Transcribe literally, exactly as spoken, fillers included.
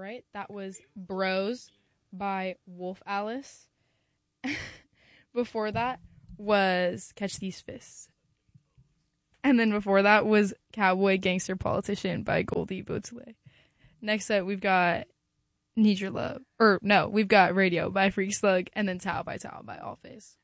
right? That was Bros by Wolf Alice. Before that was Catch These Fists. And then before that was Cowboy Gangster Politician by Goldie Beausoleil. Next up, we've got Need Your Love. Or, no, we've got Radio by Freak Slug. And then Tao by Tao by All Face.